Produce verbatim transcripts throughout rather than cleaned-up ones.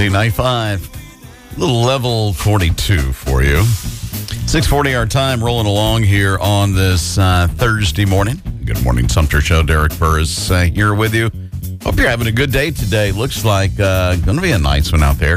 Z ninety-five, little level forty-two for you. six forty our time, rolling along here on this uh, Thursday morning. Good morning, Sumter Show. Derek Burris uh, here with you. Hope you're having a good day today. Looks like uh, going to be a nice one out there.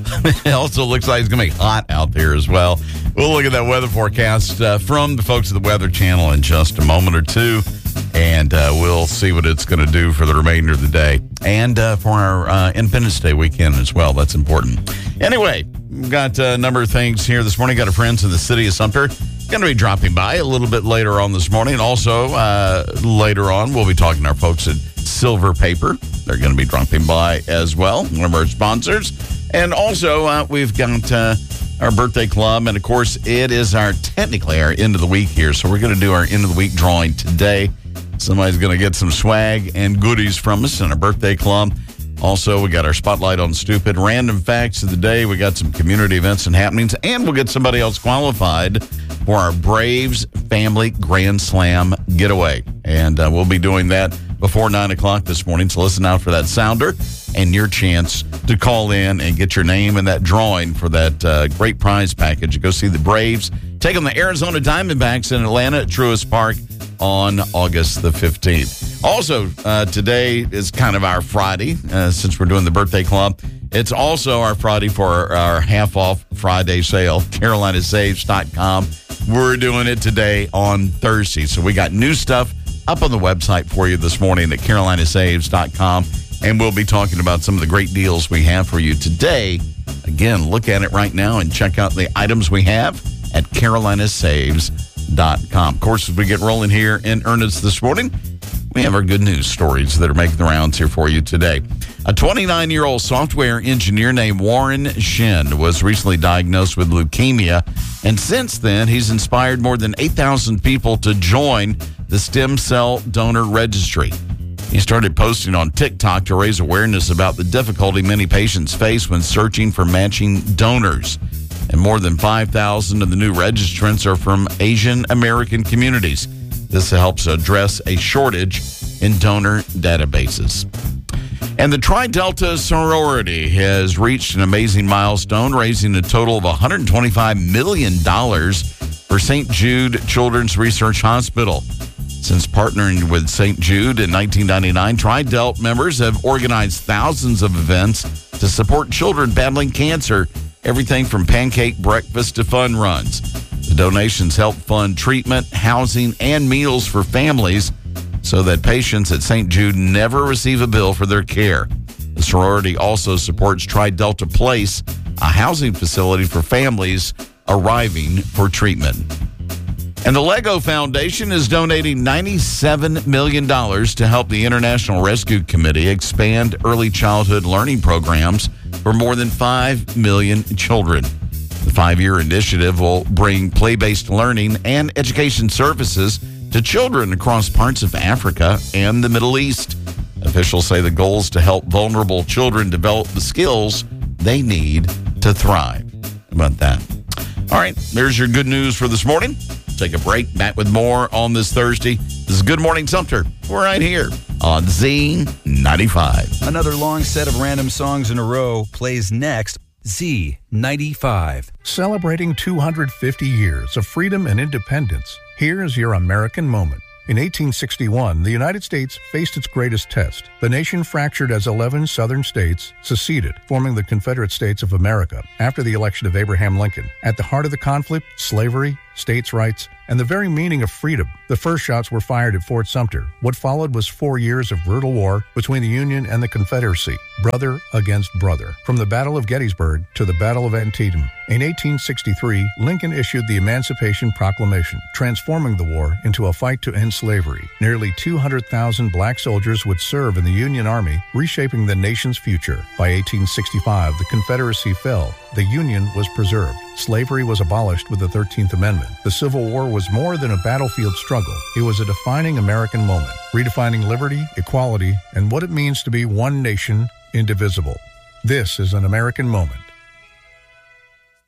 It also looks like it's going to be hot out there as well. We'll look at that weather forecast uh, from the folks at the Weather Channel in just a moment or two. And uh, we'll see what it's going to do for the remainder of the day. And uh, for our uh, Independence Day weekend as well. That's important. Anyway, we've got a number of things here this morning. Got our friends in the city of Sumter. Going to be dropping by a little bit later on this morning. Also, uh, later on, we'll be talking to our folks at Silver Paper. They're going to be dropping by as well, one of our sponsors. And also, uh, we've got uh, our birthday club. And, of course, it is our technically our end of the week here. So we're going to do our end of the week drawing today. Somebody's going to get some swag and goodies from us in our birthday club. Also, we got our Spotlight on Stupid, random facts of the day. We got some community events and happenings. And we'll get somebody else qualified for our Braves Family Grand Slam getaway. And uh, we'll be doing that before nine o'clock this morning. So listen out for that sounder and your chance to call in and get your name in that drawing for that uh, great prize package. Go see the Braves take on the Arizona Diamondbacks in Atlanta at Truist Park on August the fifteenth. Also, uh, today is kind of our Friday, uh, since we're doing the birthday club. It's also our Friday for our, our half-off Friday sale, Carolina Saves dot com. We're doing it today on Thursday. So we got new stuff up on the website for you this morning at Carolina Saves dot com. And we'll be talking about some of the great deals we have for you today. Again, look at it right now and check out the items we have at Carolina Saves dot com. Of course, as we get rolling here in earnest this morning, we have our good news stories that are making the rounds here for you today. A twenty-nine-year-old software engineer named Warren Shin was recently diagnosed with leukemia, and since then, he's inspired more than eight thousand people to join the Stem Cell Donor Registry. He started posting on TikTok to raise awareness about the difficulty many patients face when searching for matching donors. And more than five thousand of the new registrants are from Asian American communities. This helps address a shortage in donor databases. And the Tri Delta sorority has reached an amazing milestone, raising a total of one hundred twenty-five million dollars for Saint Jude Children's Research Hospital. Since partnering with Saint Jude in nineteen ninety-nine, Tri Delta members have organized thousands of events to support children battling cancer, everything from pancake breakfast to fun runs. The donations help fund treatment, housing, and meals for families so that patients at Saint Jude never receive a bill for their care. The sorority also supports Tri Delta Place, a housing facility for families arriving for treatment. And the Lego Foundation is donating ninety-seven million dollars to help the International Rescue Committee expand early childhood learning programs for more than five million children. The five-year initiative will bring play-based learning and education services to children across parts of Africa and the Middle East. Officials say the goal is to help vulnerable children develop the skills they need to thrive. How about that? All right, there's your good news for this morning. Take a break. Back with more on this Thursday. This is Good Morning Sumter. We're right here on Z ninety-five. Another long set of random songs in a row plays next. Z ninety-five. Celebrating two hundred fifty years of freedom and independence, here's your American moment. In eighteen sixty-one, the United States faced its greatest test. The nation, fractured as eleven southern states, seceded, forming the Confederate States of America after the election of Abraham Lincoln. At the heart of the conflict, slavery, states' rights, and the very meaning of freedom. The first shots were fired at Fort Sumter. What followed was four years of brutal war between the Union and the Confederacy, brother against brother, from the Battle of Gettysburg to the Battle of Antietam. In eighteen sixty-three, Lincoln issued the Emancipation Proclamation, transforming the war into a fight to end slavery. Nearly two hundred thousand black soldiers would serve in the Union Army, reshaping the nation's future. By eighteen sixty-five, the Confederacy fell. The Union was preserved. Slavery was abolished with the thirteenth Amendment. The Civil War was more than a battlefield struggle. It was a defining American moment, redefining liberty, equality, and what it means to be one nation, indivisible. This is an American moment.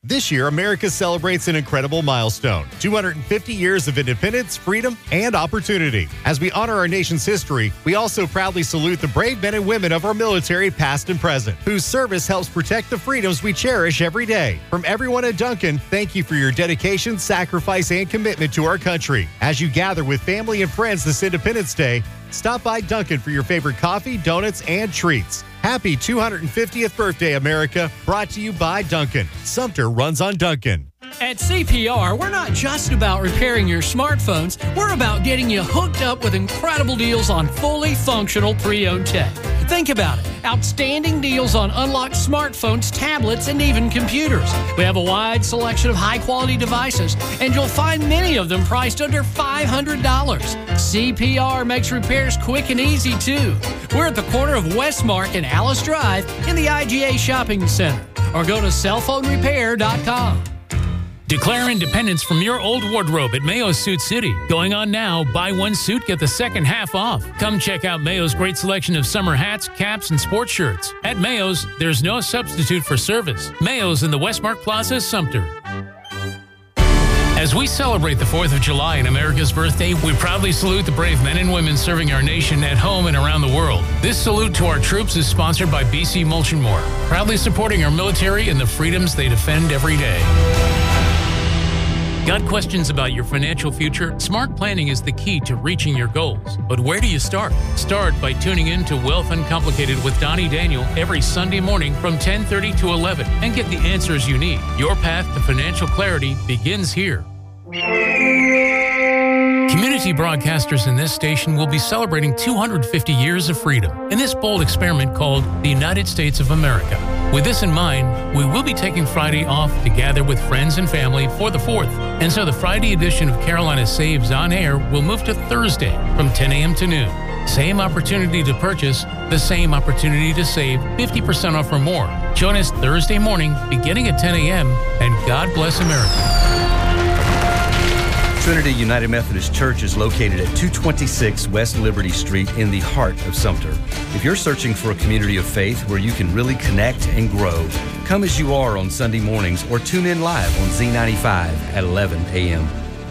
This year, America celebrates an incredible milestone, two hundred fifty years of independence, freedom, and opportunity. As we honor our nation's history, we also proudly salute the brave men and women of our military, past and present, whose service helps protect the freedoms we cherish every day. From everyone at Dunkin', thank you for your dedication, sacrifice, and commitment to our country. As you gather with family and friends this Independence Day, stop by Dunkin' for your favorite coffee, donuts, and treats. Happy two hundred fiftieth birthday, America. Brought to you by Dunkin'. Sumter runs on Dunkin'. At C P R, we're not just about repairing your smartphones. We're about getting you hooked up with incredible deals on fully functional pre-owned tech. Think about it. Outstanding deals on unlocked smartphones, tablets, and even computers. We have a wide selection of high-quality devices, and you'll find many of them priced under five hundred dollars. C P R makes repairs quick and easy, too. We're at the corner of Westmark and Alice Drive in the I G A Shopping Center. Or go to cell phone repair dot com. Declare independence from your old wardrobe at Mayo's Suit City. Going on now, buy one suit, get the second half off. Come check out Mayo's great selection of summer hats, caps, and sports shirts. At Mayo's, there's no substitute for service. Mayo's in the Westmark Plaza, Sumter. As we celebrate the fourth of July and America's birthday, we proudly salute the brave men and women serving our nation at home and around the world. This salute to our troops is sponsored by B C Mulch and More, proudly supporting our military and the freedoms they defend every day. Got questions about your financial future? Smart planning is the key to reaching your goals. But where do you start? Start by tuning in to Wealth Uncomplicated with Donnie Daniel every Sunday morning from ten thirty to eleven and get the answers you need. Your path to financial clarity begins here. Community broadcasters in this station will be celebrating two hundred fifty years of freedom in this bold experiment called the United States of America. With this in mind, we will be taking Friday off to gather with friends and family for the fourth. And so the Friday edition of Carolina Saves on Air will move to Thursday from ten a.m. to noon. Same opportunity to purchase, the same opportunity to save fifty percent off or more. Join us Thursday morning beginning at ten a.m. and God bless America. Trinity United Methodist Church is located at two twenty-six West Liberty Street in the heart of Sumter. If you're searching for a community of faith where you can really connect and grow, come as you are on Sunday mornings or tune in live on Z ninety-five at eleven a.m.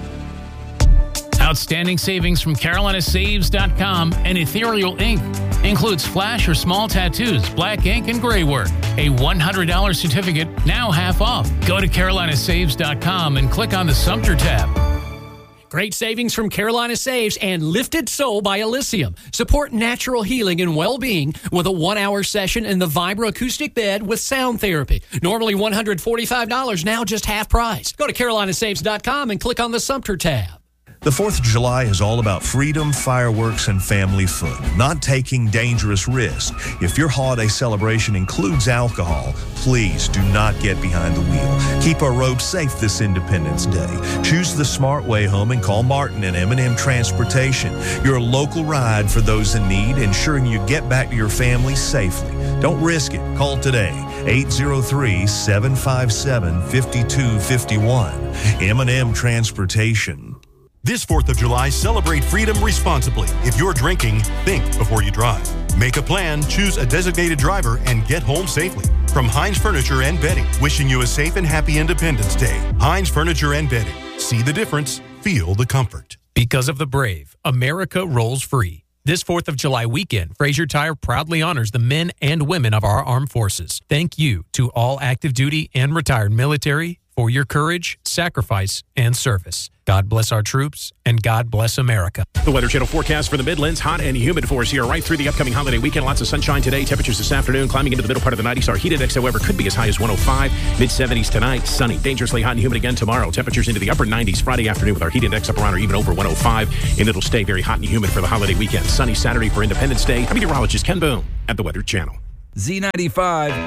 Outstanding savings from Carolina Saves dot com and Ethereal Ink. Includes flash or small tattoos, black ink, and gray work. A one hundred dollars certificate, now half off. Go to Carolina Saves dot com and click on the Sumter tab. Great savings from Carolina Saves and Lifted Soul by Elysium. Support natural healing and well-being with a one-hour session in the Vibra acoustic bed with sound therapy. Normally one hundred forty-five dollars, now just half price. Go to Carolina Saves dot com and click on the Sumter tab. The fourth of July is all about freedom, fireworks, and family fun, not taking dangerous risks. If your holiday celebration includes alcohol, please do not get behind the wheel. Keep our roads safe this Independence Day. Choose the smart way home and call Martin and M and M Transportation. You're a local ride for those in need, ensuring you get back to your family safely. Don't risk it. Call today, eight zero three, seven five seven, five two five one. M and M Transportation. This fourth of July, celebrate freedom responsibly. If you're drinking, think before you drive. Make a plan, choose a designated driver, and get home safely. From Heinz Furniture and Bedding, wishing you a safe and happy Independence Day. Heinz Furniture and Bedding. See the difference, feel the comfort. Because of the brave, America rolls free. This fourth of July weekend, Fraser Tire proudly honors the men and women of our armed forces. Thank you to all active duty and retired military for your courage, sacrifice, and service. God bless our troops, and God bless America. The Weather Channel forecast for the Midlands, hot and humid for us here right through the upcoming holiday weekend. Lots of sunshine today. Temperatures this afternoon climbing into the middle part of the nineties. Our heat index, however, could be as high as one oh five. mid-seventies tonight. Sunny. Dangerously hot and humid again tomorrow. Temperatures into the upper nineties Friday afternoon with our heat index up around or even over one oh five. And it'll stay very hot and humid for the holiday weekend. Sunny Saturday for Independence Day. I'm meteorologist Ken Boone at the Weather Channel. Z ninety-five